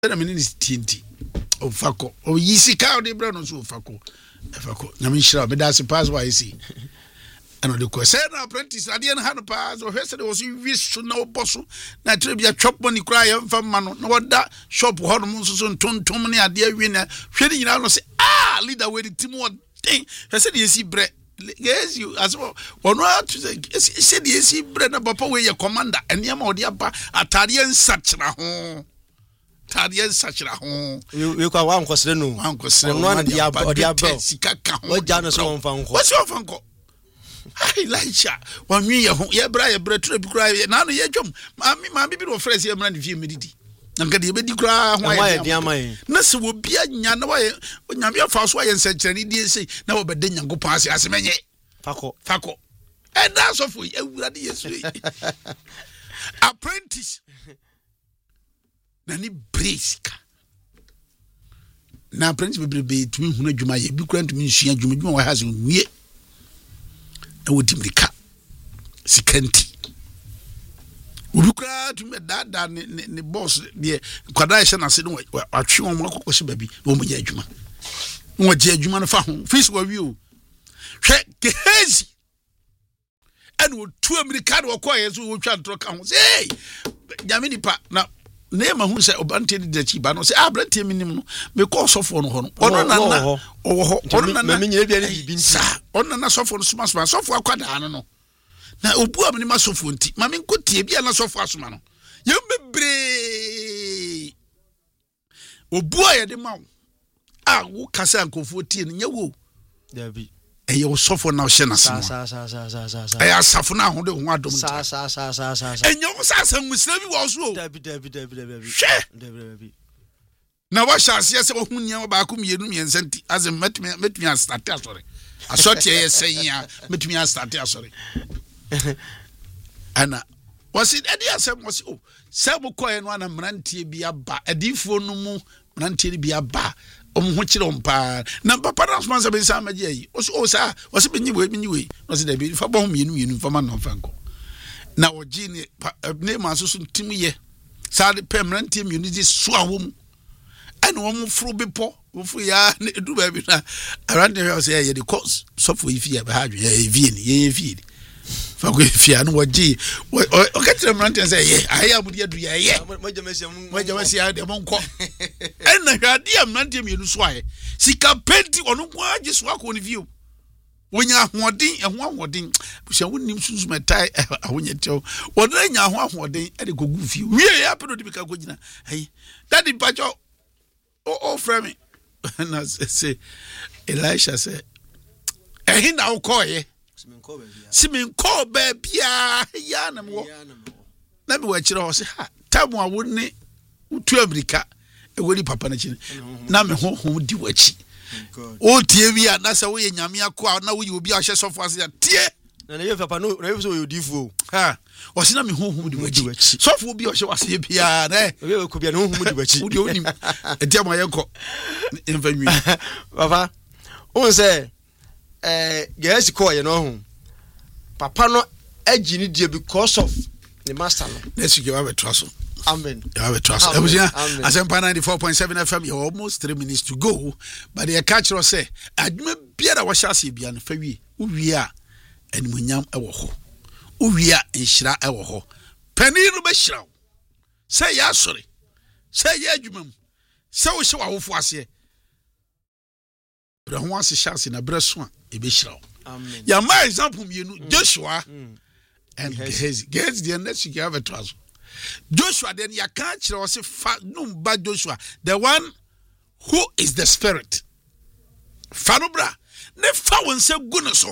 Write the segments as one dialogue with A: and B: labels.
A: na me ni tinti ofako o yisika o de bra no so ofako efako na me hira me da se pass why see and the question na apprentice ade na hano pass o hwese de o so wisu na oboso na tire bia chop money cry am fam ma no na wada shop ho no so so ntontom ne ade awie na hwe ni nyina no se leader we the team what thing hwese de yesi bre yes you as well ono to say de yesi bre na papa we ye commander eniam o de aba atade nsachira ho tadian sachira ho
B: we kwa wan kwosere no ono na dia aba
A: sikaka ho
B: oja no so won fa nko
A: wasi won nko ai laisha wanwi ye ho ye bra turabi kura na no ye dwom ma bibi no fresh ye mra ne vie medidi na nka de bedi kura ho
B: aye dia mai
A: na se wo bia nya na wa ye nyame afa so ye nsachira ni die sei na wo bede nyankopon ase menye
B: fako
A: da so fo ewurade yesu apprentice nani breska na apprentice be tumi hunu adwuma ye bi kura ntumi nsua adwuma wa ha se wie na wodi mrika sikanti obi kura tumi dada ne boss de kwada hye na se no atwe won akokose babi wo mo ye adwuma wo je adwuma no fa ho fees wa wi o hwe gehezi anu tu amerika no ko ye so wo twa ntro ka ho say nyame nipa na nema hu se obante de chi ba no se abrante minim no me ko sofo no ho no ono na owo ho ono na
B: me nyina bia ne bibi
A: nsa ono na sofo no suma sofo akwada no na obu amni ma sofo nti ma me nkotie bia na sofo asoma no ye bebre obu aye de ma wo kasa ankofo tie no nyewo
B: dabi
A: eye wo sofo na hye na se eye asafo na ho de ho adom
B: sa
A: enye wo sa musra bi wo so
B: dabi
A: na wa shase se wo hunya ba ko mienu miensanti azem metumi start asore asoti eye senya metumi start asore ana wasi edi asem wasi o se bo koye no ana mrantie bi aba adifo no mu mrantie bi aba ho kire ompa na papa na sponsor be sa maji ayi o sa wasi benyi we no se da bi fa bo ho mienu fa ma no fa nko na oji ne ma so tim ye sa de permanent immunity so awom and one fro bepo wo ya edu ba bi na around the house ye the course so for if you ha ye vie fa go fia no oji o ka tire permanent say ye aya mu de adu ye majamasi ya de monko en na hwade permanent immunity so aye sika penti onu kwa agi so akọ ni vie wonya ahoden ahoden busia wonim susu metai ahonye tew wona nya ahoden e de gogu fie wie ya pedo de bika gogina hey daddy pacho o frame na say Elisha say ehin na ukoye simin ko ba bia ya na mo na bi wa kire ho say ha tamu a woni utu America e wori papa na kire na me ho di wachi o tie wi na se wo ye nyame akwa na wo ye obi a hye sofo ase tie
B: na ye papa no na ye so yo difu
A: ha o si na me honhom di wachi sofo obi a hye wase bia na
B: we ko bia no honhom di wachi
A: wo di onim etia mo ye ko enfanwi
B: papa o se gesi ko ye no ho papa no agini die because of the master no
A: let's give our trust.
B: Amen.
A: You have a trust. Asempa 94.7 FM. You're almost 3 minutes to go. But the catcher say, "Adme biara wa shase bia no fa wie. Uwie a animunyam ewo ho. Uwie a nhira ewo ho. Pani no be hira. Say ya sori. Say ya adwumam. Say wo hye wa hofo ase. Bre ho ase shase na bre so a e be hira.
B: Amen.
A: Ya my example mienu Joshua and Gehazi. Gehazi the next you have a trust. Joshua then ya can't say numba Joshua, the one who is the spirit. Fanubra, ne fa won say goodness.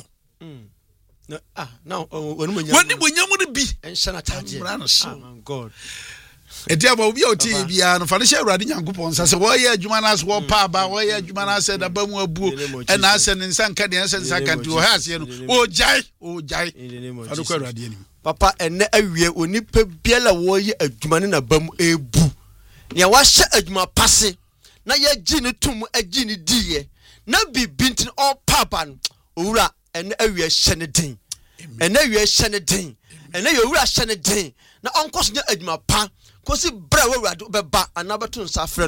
B: No, when
A: you be
B: and Shanataji. Oh God.
A: Etia ba obi oti bia no fa ne hye urade nyankopon sa se wo ye adwuma na so wo pa ba wo ye adwuma na se da ba mu abuo e na se ne nsa nka de nsa nsa ka ti wo ha se no o jai fa do kwa urade ani
B: papa enne awie onipa biela wo ye adwuma ne na bam ebu ne wa hye adwuma pase na ye gi ne tum agi ne diye na bibintin all papa no owura enne awie hye ne den enne awie hye ne den enne ye owura hye ne den na onkoso nya adwuma pa kosi bra wo awurade bɛba anabeto nsa frɛ